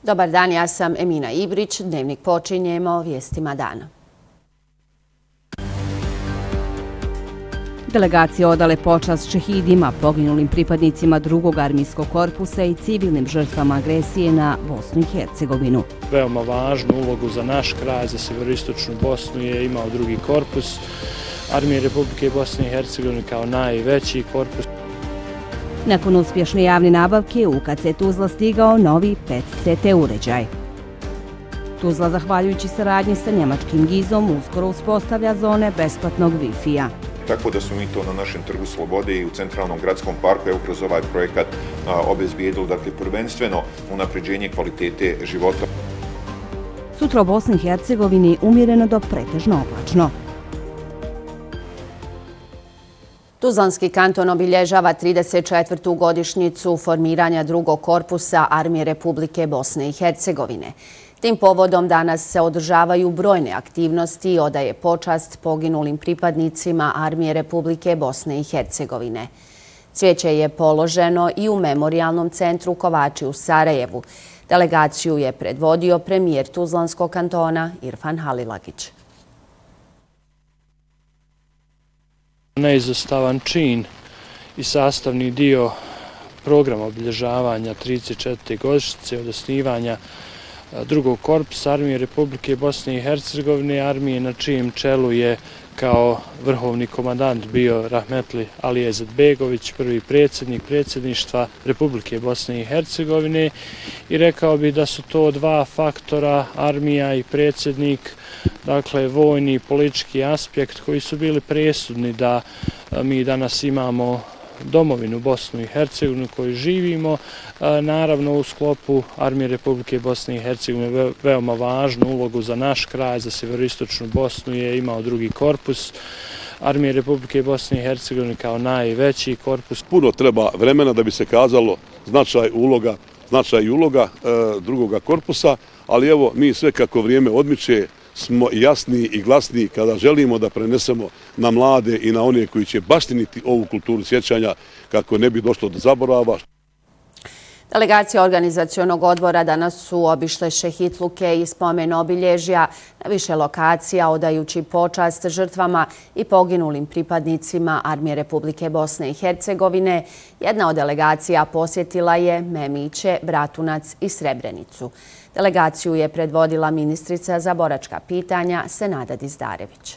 Dobar dan, ja sam Emina Ibrić. Dnevnik počinjemo vijestima dana. Delegacije odale počast šehidima, poginulim pripadnicima drugog armijskog korpusa i civilnim žrtvama agresije na Bosnu i Hercegovinu. Veoma važnu ulogu za naš kraj, za sjeveroistočnu Bosnu je imao drugi korpus Armije Republike Bosne i Hercegovine kao najveći korpus. Nakon uspješne javne nabavke, u UKC Tuzla stigao novi PET-CT uređaj. Tuzla, zahvaljujući saradnji sa njemačkim GIZ-om, uskoro uspostavlja zone besplatnog Wi-Fi-a. Tako da su mi to na našem Trgu Slobode i u Centralnom gradskom parku kroz ovaj projekat obezbijedili, dakle, prvenstveno unapređenje kvalitete života. Sutra u Bosni i Hercegovini umjereno do pretežno oblačno. Tuzlanski kanton obilježava 34. godišnjicu formiranja drugog korpusa Armije Republike Bosne i Hercegovine. Tim povodom danas se održavaju brojne aktivnosti i odaje počast poginulim pripadnicima Armije Republike Bosne i Hercegovine. Cvijeće je položeno i u Memorijalnom centru Kovači u Sarajevu. Delegaciju je predvodio premijer Tuzlanskog kantona Irfan Halilagić. Neizostavan čin i sastavni dio programa obilježavanja 34. godišnjice od osnivanja drugog korpusa Armije Republike Bosne i Hercegovine, armije na čijem čelu je kao vrhovni komandant bio Rahmetli Ali Izetbegović, prvi predsjednik predsjedništva Republike Bosne i Hercegovine, i rekao bi da su to dva faktora, armija i predsjednik, dakle vojni i politički aspekt, koji su bili presudni da mi danas imamo domovinu Bosnu i Hercegovinu koju živimo. Naravno, u sklopu Armije Republike Bosne i Hercegovine veoma važnu ulogu za naš kraj, za sjeveroistočnu Bosnu je imao drugi korpus Armije Republike Bosne i Hercegovine kao najveći korpus. Puno treba vremena da bi se kazalo značaj i uloga drugoga korpusa, ali evo mi sve kako vrijeme odmiče smo jasniji i glasniji kada želimo da prenesemo na mlade i na one koji će baštiniti ovu kulturu sjećanja kako ne bi došlo do zaborava. Delegacija organizacionog odbora danas su obišle šehitluke i spomen obilježja na više lokacija, odajući počast žrtvama i poginulim pripadnicima Armije Republike Bosne i Hercegovine. Jedna od delegacija posjetila je Memiće, Bratunac i Srebrenicu. Delegaciju je predvodila ministrica za boračka pitanja Senada Dizdarević.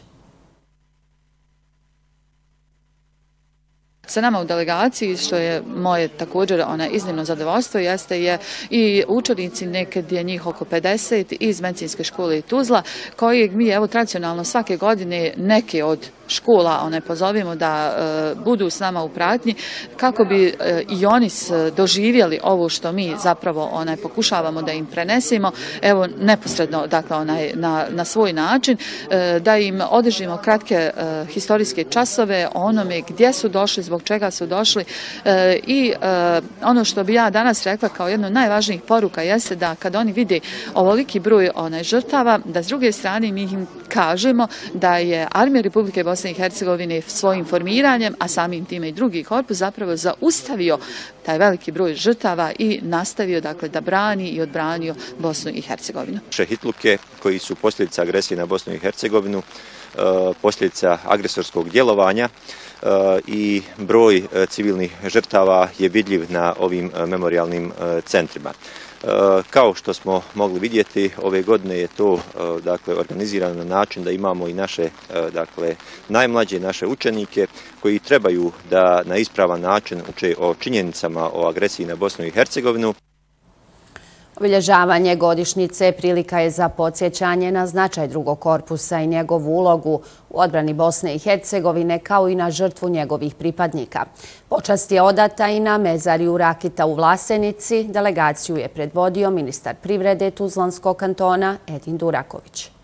Sa nama u delegaciji, što je moje također iznimno zadovoljstvo, jeste je i učenici, nekad je njih oko 50 iz medicinske škole Tuzla, kojeg mi tradicionalno svake godine neke od škola pozovemo da budu s nama u pratnji kako bi i oni doživjeli ovo što mi zapravo pokušavamo da im prenesemo, evo neposredno, dakle na svoj način, da im održimo kratke historijske časove o onome gdje su došli, zbog čega su došli, i ono što bi ja danas rekla kao jedno od najvažnijih poruka jeste da kad oni vide ovoliki broj žrtava, da s druge strane mi im kažemo da je Armija Republike Bosne i Hercegovine svojim formiranjem, a samim time i drugi korpus, zapravo zaustavio taj veliki broj žrtava i nastavio, dakle, da brani i odbranio Bosnu i Hercegovinu. Šehitluke koji su posljedica agresije na Bosnu i Hercegovinu, posljedica agresorskog djelovanja, i broj civilnih žrtava je vidljiv na ovim memorijalnim centrima. Kao što smo mogli vidjeti, ove godine je to organizirano na način da imamo i naše najmlađe, naše učenike koji trebaju da na ispravan način uče o činjenicama o agresiji na Bosnu i Hercegovinu. Obilježavanje godišnjice prilika je za podsjećanje na značaj drugog korpusa i njegovu ulogu u odbrani Bosne i Hercegovine, kao i na žrtvu njegovih pripadnika. Počast je odata i na mezariju Rakita u Vlasenici. Delegaciju je predvodio ministar privrede Tuzlanskog kantona Edin Duraković.